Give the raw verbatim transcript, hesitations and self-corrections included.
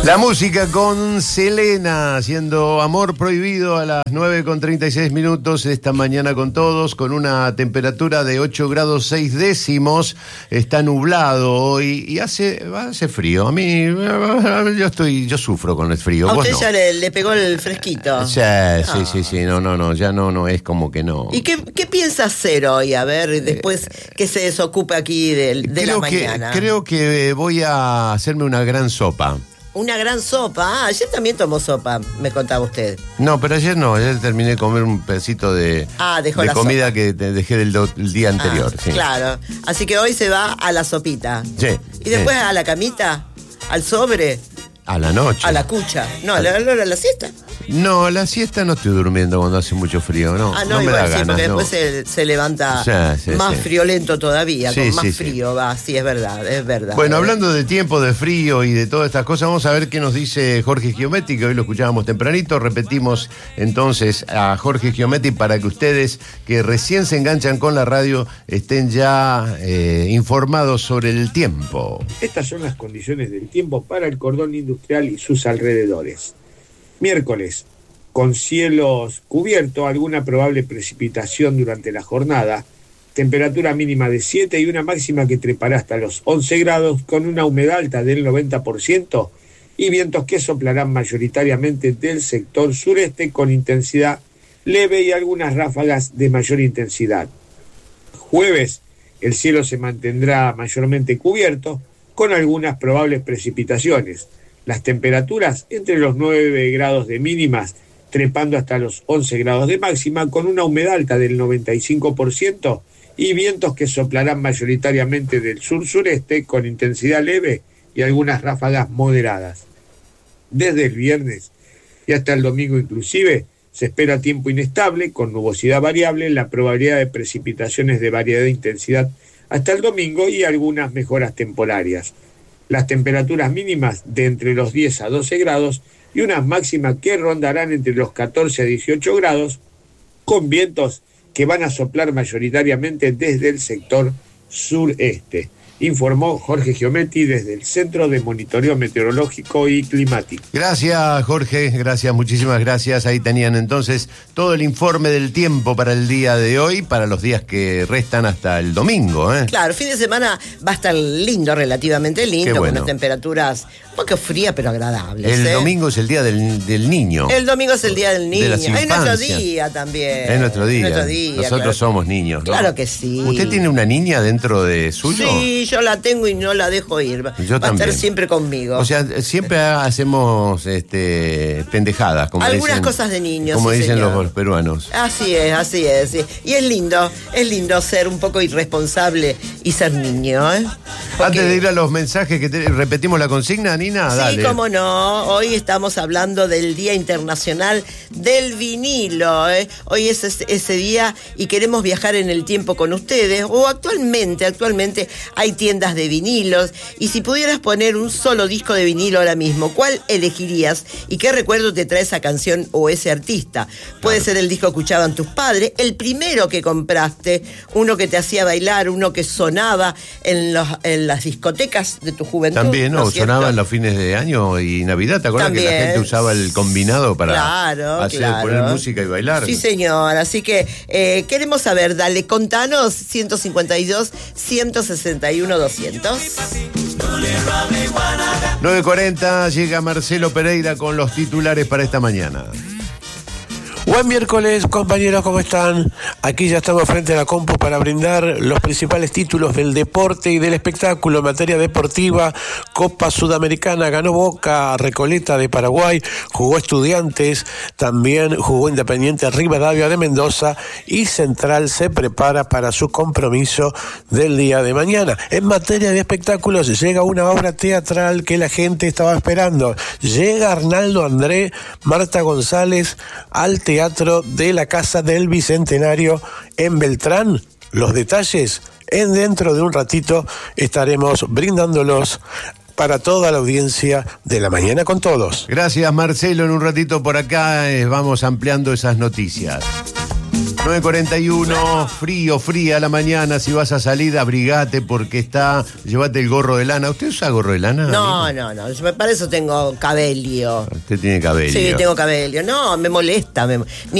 La música con Selena, haciendo Amor Prohibido a las nueve con treinta y seis minutos esta mañana con todos, con una temperatura de ocho grados seis décimos. Está nublado hoy y hace, hace frío. A mí, yo estoy, yo sufro con el frío. A ¿Vos usted no? ya le, le pegó el fresquito. Sí, sí, sí, sí, no, no, no, ya no, no, es como que no. ¿Y qué, qué piensa hacer hoy? A ver, después que se desocupe aquí de, de creo la que, mañana. Creo que voy a hacerme una gran sopa. Una gran sopa. Ah, ayer también tomó sopa, me contaba usted. No, pero ayer no, ayer terminé de comer un pedacito de, ah, dejó de la comida sopa. que te dejé del do, el día anterior. Ah, sí. Claro. Así que hoy se va a la sopita. Sí. Y después sí. a la camita, al sobre, A la noche. a la cucha. No, a la, a la, a la siesta. No, la siesta no estoy durmiendo cuando hace mucho frío, no. Ah, no, no me igual da sí, ganas, porque no. después se, se levanta Sí, sí, más sí. friolento todavía, Sí, con más sí, frío sí. va, sí, es verdad, es verdad. Bueno, hablando de tiempo, de frío y de todas estas cosas, vamos a ver qué nos dice Jorge Giometti, que hoy lo escuchábamos tempranito. Repetimos entonces a Jorge Giometti para que ustedes que recién se enganchan con la radio estén ya eh, informados sobre el tiempo. Estas son las condiciones del tiempo para el cordón industrial y sus alrededores. Miércoles, con cielos cubiertos, alguna probable precipitación durante la jornada, temperatura mínima de siete y una máxima que trepará hasta los once grados, con una humedad alta del noventa por ciento y vientos que soplarán mayoritariamente del sector sureste con intensidad leve y algunas ráfagas de mayor intensidad. Jueves, el cielo se mantendrá mayormente cubierto, con algunas probables precipitaciones. Las temperaturas entre los nueve grados de mínimas, trepando hasta los once grados de máxima, con una humedad alta del noventa y cinco por ciento y vientos que soplarán mayoritariamente del sur-sureste con intensidad leve y algunas ráfagas moderadas. Desde el viernes y hasta el domingo inclusive, se espera tiempo inestable, con nubosidad variable, la probabilidad de precipitaciones de variedad de intensidad hasta el domingo y algunas mejoras temporarias. Las temperaturas mínimas de entre los diez a doce grados y unas máximas que rondarán entre los catorce a dieciocho grados, con vientos que van a soplar mayoritariamente desde el sector sureste. Informó Jorge Giometti desde el Centro de Monitoreo Meteorológico y Climático. Gracias, Jorge, gracias, muchísimas gracias. Ahí tenían entonces todo el informe del tiempo para el día de hoy, para los días que restan hasta el domingo, ¿eh? Claro, fin de semana va a estar lindo, relativamente lindo, Qué bueno. con unas temperaturas un poco frías pero agradables. El ¿eh? domingo es el día del, del niño. El domingo es el día del niño. De las Es nuestro infancias. día también. Es nuestro día. Es nuestro día, Nosotros claro. somos niños, ¿no? Claro que sí. ¿Usted tiene una niña dentro de suyo? Sí, yo la tengo y no la dejo ir. Va, Yo va a también. estar siempre conmigo. O sea, siempre hacemos este, pendejadas. Como Algunas dicen, cosas de niños, Como sí, dicen señor. los peruanos. Así es, así es. Sí. Y es lindo, es lindo ser un poco irresponsable y ser niño, ¿eh? Porque... Antes de ir a los mensajes, que te, repetimos la consigna, Nina, Sí, dale. cómo no. Hoy estamos hablando del Día Internacional del Vinilo. ¿eh? Hoy es ese, ese día y queremos viajar en el tiempo con ustedes. O actualmente, actualmente hay tiendas de vinilos. Y si pudieras poner un solo disco de vinilo ahora mismo, ¿cuál elegirías? ¿Y qué recuerdo te trae esa canción o ese artista? Puede Claro. ser el disco que escuchaban tus padres, el primero que compraste, uno que te hacía bailar, uno que sonaba en, los, en las discotecas de tu juventud. También, ¿no ¿no? es cierto? Sonaba en los fines de año y Navidad. ¿Te acuerdas que la También. gente usaba el combinado para Claro, hacer, claro. poner música y bailar? Sí, señor. Así que eh, queremos saber, dale, contanos ciento cincuenta y dos, ciento sesenta y uno, doscientos. nueve cuarenta llega Marcelo Pereira con los titulares para esta mañana. Buen miércoles, compañeros, ¿cómo están? Aquí ya estamos frente a la compu para brindar los principales títulos del deporte y del espectáculo en materia deportiva. Copa Sudamericana, ganó Boca, Recoleta de Paraguay, jugó Estudiantes, también jugó Independiente Rivadavia de Mendoza y Central se prepara para su compromiso del día de mañana. En materia de espectáculos, llega una obra teatral que la gente estaba esperando. Llega Arnaldo André, Marta González al Teatro de la Casa del Bicentenario en Beltrán. Los detalles en dentro de un ratito estaremos brindándolos para toda la audiencia de La Mañana con Todos. Gracias, Marcelo. En un ratito por acá eh, vamos ampliando esas noticias. nueve cuarenta y uno, frío, fría la mañana. Si vas a salir, abrigate porque está. Llévate el gorro de lana. ¿Usted usa gorro de lana? No, amigo? no, no. Yo- Para eso tengo cabello. Usted tiene cabello. Sí, tengo cabello. No, me molesta. Me, ni